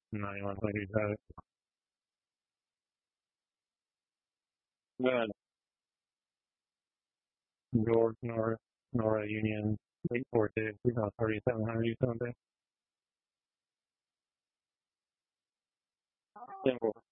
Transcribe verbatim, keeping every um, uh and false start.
ninety-one point two seven. Good. George, Nora, Nora Union, eight four two, thirty-seven hundred something. Simple.